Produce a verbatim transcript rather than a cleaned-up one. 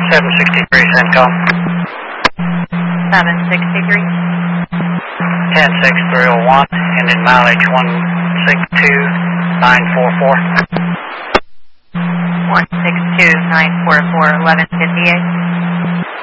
seven sixty-three, CENTCOM. seven sixty-three. ten six three oh one, ending mileage one six two nine four four. one six two nine four four, eleven fifty-eight.